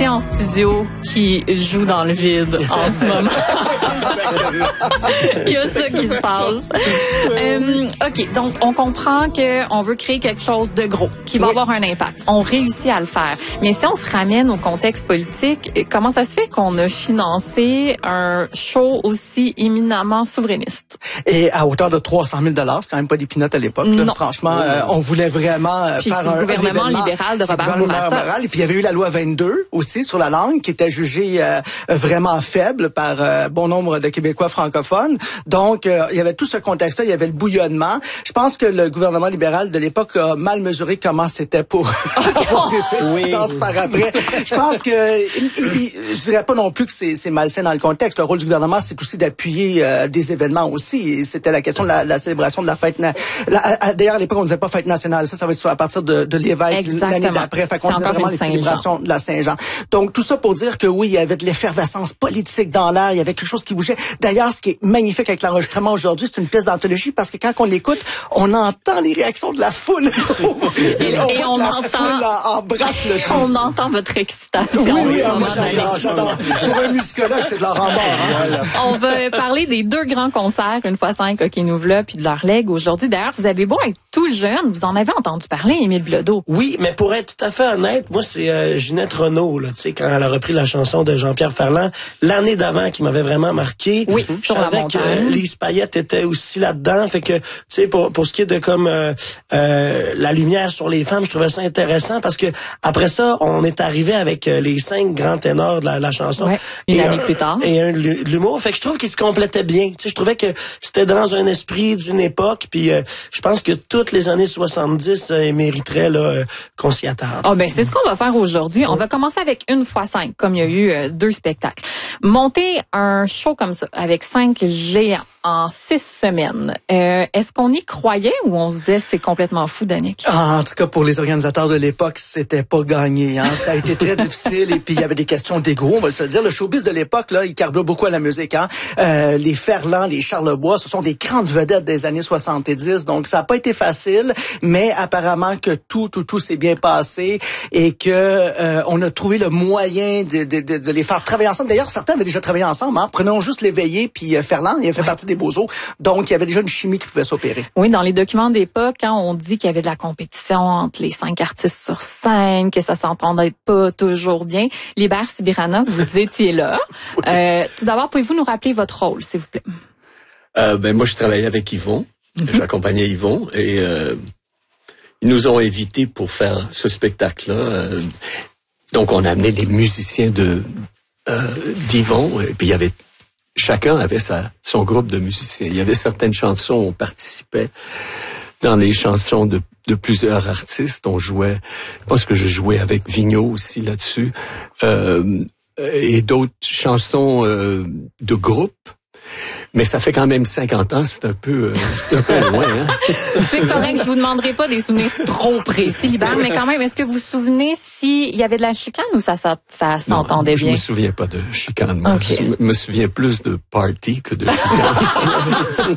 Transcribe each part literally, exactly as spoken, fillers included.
ici en studio qui joue dans le vide en ce moment. Il y a ça qui se passe. Euh, OK, donc on comprend qu'on veut créer quelque chose de gros, qui va oui. avoir un impact. On réussit à le faire. Mais si on se ramène au contexte politique, comment ça se fait qu'on a financé un show aussi éminemment souverainiste? Et à hauteur de trois cent mille dollars, c'est quand même pas des pinottes à l'époque. Là, franchement, oui. euh, on voulait vraiment puis faire un, le gouvernement un libéral de Robert Bourassa. Et puis il y avait eu la loi vingt-deux aussi sur la langue qui était jugée euh, vraiment faible par euh, bon nombre de Québécois francophones. Donc euh, il y avait tout ce contexte-là, il y avait le bouillonnement. Je pense que le gouvernement libéral de l'époque a mal mesuré comment c'était pour apporter cette incidence oui. par après. Je pense que et, et puis, je dirais pas non plus que c'est, c'est malsain dans le contexte. Le rôle du gouvernement, c'est aussi d'appuyer euh, des événements aussi. Et c'était la question de la, la célébration de la fête. Na- la, d'ailleurs, à l'époque, on disait pas fête nationale. Ça, ça va être à partir de, de l'évêque l'année d'après. Fait qu'on disait vraiment les célébrations de la Saint-Jean. Donc, tout ça pour dire que oui, il y avait de l'effervescence politique dans l'air. Il y avait quelque chose qui bougeait. D'ailleurs, ce qui est magnifique avec l'enregistrement aujourd'hui, c'est une pièce d'anthologie parce que quand on l'écoute, on entend les réactions de la foule. et, on, et on la entend, foule embrasse le show. On entend votre excitation. Oui, oui, moi, j'adore, j'adore. Pour un musicologue, c'est de leur rembord. Hein? On va parler des deux grands concerts, une fois cinq, OK, nous v'là, puis de leur legs aujourd'hui. D'ailleurs, vous avez beau être tout jeune, vous en avez entendu parler, Émile Bilodeau. Oui, mais pour être tout à fait honnête, moi, c'est euh, Ginette Renault, là, tu sais, quand elle a repris la chanson de Jean-Pierre Ferland, l'année d'avant, qui m'avait vraiment marqué. Oui, je sur la savais montagne. que Lise Payette était aussi là-dedans. Fait que, tu sais, pour, pour ce qui est de comme euh, euh, la lumière sur les femmes, je trouvais ça intéressant parce que après ça, on est arrivé avec euh, les cinq grands ténors de la, la chanson. Ouais, une et année un, plus tard. Et un de l'humour. Fait que je trouve qu'ils se complétaient bien. Tu sais, je trouvais que c'était dans un esprit d'une époque. Puis euh, je pense que toutes les années soixante-dix euh, mériteraient là, euh, qu'on s'y attarde. Oh, ben, c'est ce qu'on va faire aujourd'hui. On va commencer avec une fois cinq, comme il y a eu euh, deux spectacles. Monter un show comme ça, avec cinq géants en six semaines, euh, est-ce qu'on y croyait ou on se disait c'est complètement fou, Danick? Ah, en tout cas, pour les organisateurs de l'époque, c'était pas gagné. Hein. Ça a été très difficile et puis il y avait des questions d'ego, on va se le dire. Le showbiz de l'époque, là, il carbure beaucoup à la musique. Hein. Euh, les Ferland, les Charlebois, ce sont des grandes vedettes des années soixante-dix, donc ça n'a pas été facile, mais apparemment que tout, tout, tout s'est bien passé et que euh, on a trouvé le moyen de, de, de, de les faire travailler ensemble. D'ailleurs, certains avaient déjà travaillé ensemble. Hein. Prenons juste l'éveillé puis euh, Ferland, il a fait ouais. partie des Beaux-Os, donc il y avait déjà une chimie qui pouvait s'opérer. Oui, dans les documents d'époque, quand on dit qu'il y avait de la compétition entre les cinq artistes sur scène, que ça s'entendait pas toujours bien, Libert Subirana, vous étiez là. Oui. Euh, tout d'abord, pouvez-vous nous rappeler votre rôle, s'il vous plaît? Euh, ben moi, je travaillais avec Yvon. Mm-hmm. J'accompagnais Yvon et euh, ils nous ont invités pour faire ce spectacle-là. Euh, donc, on a amené des musiciens de euh, d'Yvon et puis il y avait chacun avait sa son groupe de musiciens. Il y avait certaines chansons où on participait dans les chansons de de plusieurs artistes. On jouait, je pense que je jouais avec Vigneault aussi là-dessus, euh, et d'autres chansons euh, de groupe. Mais ça fait quand même cinquante ans, c'est un peu, euh, c'est un peu loin. Hein? C'est correct, je vous demanderai pas des souvenirs trop précis, Libert, mais quand même, est-ce que vous vous souvenez s'il y avait de la chicane ou ça, ça, ça s'entendait non, bien? Je me souviens pas de chicane. Moi. Okay. Je me souviens plus de party que de chicane.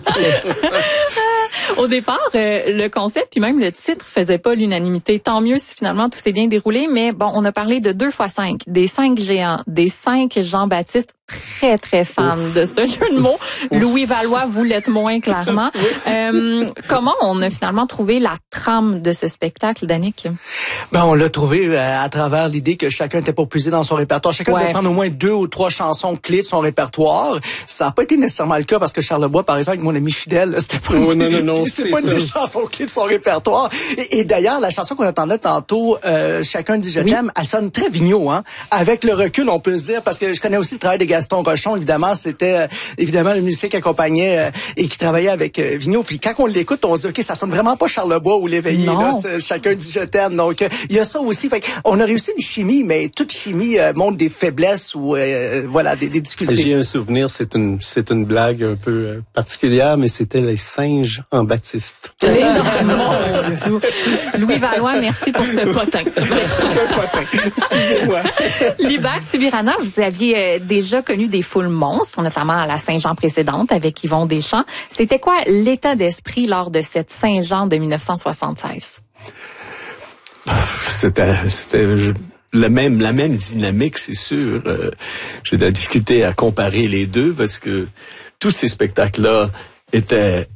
Au départ, euh, le concept puis même le titre faisait pas l'unanimité. Tant mieux si finalement tout s'est bien déroulé, mais bon, on a parlé de deux fois cinq, des cinq géants, des cinq Jean-Baptiste, très très fan Ouf. de ce jeu de mots. Ouf. Louis Valois, vous l'êtes moins clairement. euh, comment on a finalement trouvé la trame de ce spectacle, Danick? Ben on l'a trouvé euh, à travers l'idée que chacun était pour puiser dans son répertoire. Chacun ouais. devait prendre au moins deux ou trois chansons clés de son répertoire. Ça n'a pas été nécessairement le cas parce que Charlebois, par exemple, mon ami fidèle, c'était pas oh, une, non, non, non, c'est pas une des chansons clés de son répertoire. Et, et d'ailleurs, la chanson qu'on entendait tantôt, euh, Chacun dit je oui. t'aime, elle sonne très Vigneault, hein. Avec le recul, on peut se dire, parce que je connais aussi le travail de Gaston Rochon, évidemment, c'était euh, évidemment le musicien qui accompagnait euh, et qui travaillait avec euh, Vigneault. Puis quand on l'écoute, on se dit, OK, ça sonne vraiment pas Charlebois ou l'éveillé, là, Chacun dit je t'aime. Donc, il euh, y a ça aussi. Fait on a réussi une chimie, mais toute chimie euh, montre des faiblesses ou, euh, voilà, des, des difficultés. J'ai un souvenir, c'est une, c'est une blague un peu euh, particulière, mais c'était les singes en Baptiste. Les Louis Valois, merci pour ce potin. Excusez-moi. Libert Subirana, vous aviez euh, déjà connu des foules monstres, notamment à la Saint-Jean précédente avec Yvon Deschamps. C'était quoi l'état d'esprit lors de cette Saint-Jean de dix-neuf cent soixante-seize? C'était, c'était la même la même dynamique, c'est sûr. Euh, j'ai de la difficulté à comparer les deux parce que tous ces spectacles-là étaient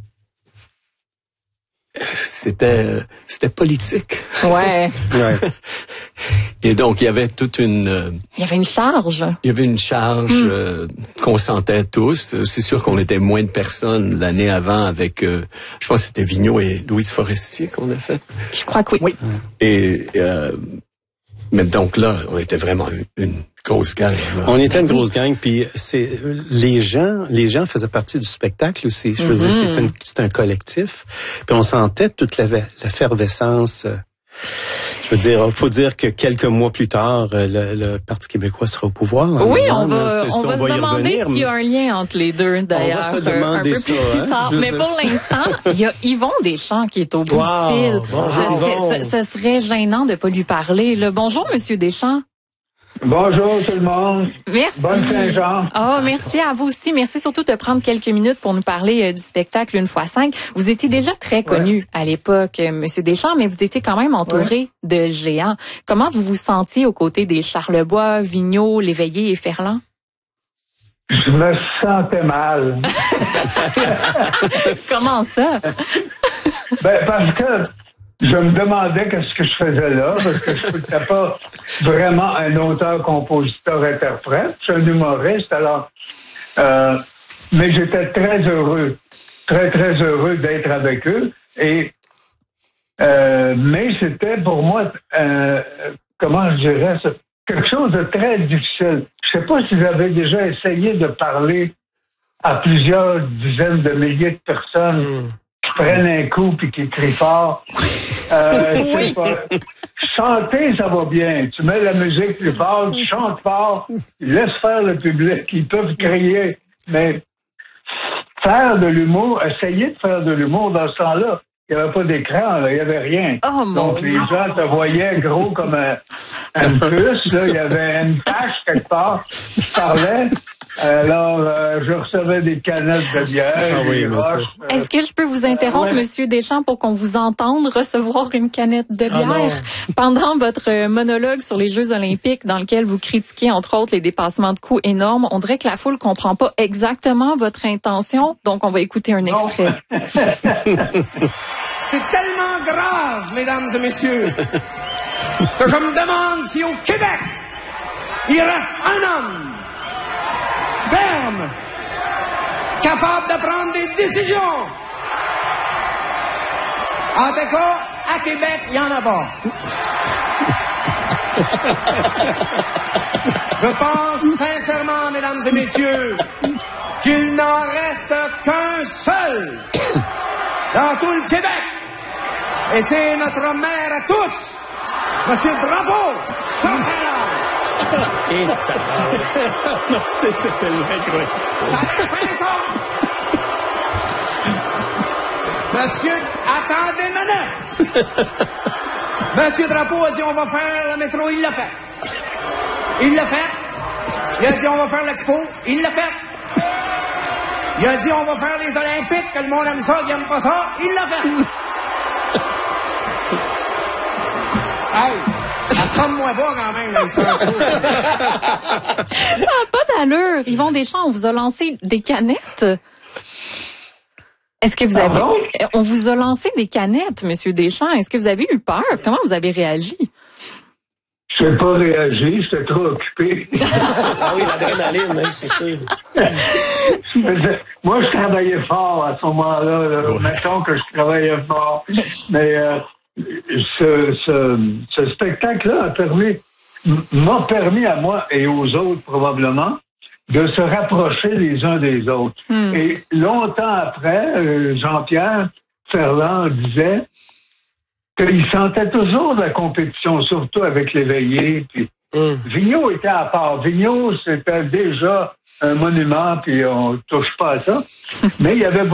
c'était c'était politique. Ouais. Ouais. Et donc il y avait toute une euh, Il y avait une charge. il y avait une charge Mm. euh, qu'on sentait tous. C'est sûr qu'on était moins de personnes l'année avant avec euh, je pense que c'était Vigneault et Louise Forestier qu'on a fait. Je crois que oui. Oui. Et euh, mais donc là, on était vraiment une, une grosse gang. Là. On était une grosse gang, puis c'est les gens, les gens faisaient partie du spectacle aussi. Je veux dire, Mm-hmm. c'est un, c'est un collectif, puis on sentait toute la, l'effervescence. Je veux dire, il faut dire que quelques mois plus tard, le, le Parti québécois sera au pouvoir. Oui, Hein, on va, c'est, on va y se demander revenir. s'il y a un lien entre les deux, d'ailleurs, se euh, demander un peu ça, plus hein, tard. je veux Mais dire. pour l'instant, il y a Yvon Deschamps qui est au bout Wow, du fil. bonjour, ce, Yvon. serait, ce, ce serait gênant de pas lui parler. Là. Bonjour, Monsieur Deschamps. Bonjour tout le monde. Merci. Bonne Saint-Jean. Oh, merci à vous aussi. Merci surtout de prendre quelques minutes pour nous parler euh, du spectacle Une fois cinq. Vous étiez déjà très connu à l'époque, euh, Monsieur Deschamps, mais vous étiez quand même entouré de géants. Comment vous vous sentiez aux côtés des Charlebois, Vigneault, Léveillé et Ferland? Je me sentais mal. Comment ça? Ben, parce que je me demandais qu'est-ce que je faisais là, parce que je n'étais pas vraiment un auteur, compositeur, interprète. Je suis un humoriste, alors... Euh, mais j'étais très heureux, très, très heureux d'être avec eux. Et euh, mais c'était pour moi, euh, comment je dirais ça, quelque chose de très difficile. Je sais pas si vous avez déjà essayé de parler à plusieurs dizaines de milliers de personnes Mm. qui prennent un coup puis qui crient fort. Euh, je sais Oui. pas. Chanter, ça va bien. Tu mets la musique plus fort, tu chantes fort, laisse faire le public. Ils peuvent crier. Mais faire de l'humour, essayer de faire de l'humour dans ce temps-là, il n'y avait pas d'écran, là, il n'y avait rien. Oh, mon Donc, les Dieu. gens te voyaient gros comme un, un puce. Là, il y avait une tache quelque part qui parlait. Alors, euh, je recevais des canettes de bière, Ah oui, des mais ça- roches. euh, Est-ce que je peux vous interrompre, ouais. Monsieur Deschamps, pour qu'on vous entende recevoir une canette de Ah non. bière pendant votre euh, monologue sur les Jeux olympiques dans lequel vous critiquez, entre autres, les dépassements de coûts énormes? On dirait que la foule comprend pas exactement votre intention, donc on va écouter un extrait. C'est tellement grave, mesdames et messieurs, que je me demande si au Québec, il reste un homme ferme, capable de prendre des décisions. En tout cas, à Québec, il n'y en a pas. Je pense sincèrement, mesdames et messieurs, qu'il n'en reste qu'un seul dans tout le Québec. Et c'est notre maire à tous, Monsieur Drapeau, Saint-Laurent. Et ça va. Non, c'était c'était tellement incroyable. Ça a l'air fin, ça. Monsieur, attendez une minute. Monsieur Drapeau a dit on va faire le métro, il l'a fait. Il l'a fait. Il a dit on va faire l'expo, il l'a fait. Il a dit on va faire les Olympiques, que le monde aime ça, qu'il aime pas ça, il l'a fait. Hey, assomme-moi pas quand même, là, c'est un show. Ça n'a pas d'allure. Yvon Deschamps, on vous a lancé des canettes. Est-ce que vous avez... Pardon? On vous a lancé des canettes, Monsieur Deschamps. Est-ce que vous avez eu peur? Comment vous avez réagi? Je n'ai pas réagi, j'étais trop occupé. Ah oui, l'adrénaline, hein, c'est sûr. Je faisais- Moi, je travaillais fort à ce moment-là. Là. Mettons que je travaillais fort. Mais euh, ce, ce, ce spectacle-là a permis, m- m'a permis à moi et aux autres probablement de se rapprocher les uns des autres. Hmm. Et longtemps après, euh, Jean-Pierre Ferland disait qu'il sentait toujours la compétition, surtout avec l'éveillé. Puis Mm. Vigneault était à part. Vigneault, c'était déjà un monument, puis on touche pas à ça. Mais il y avait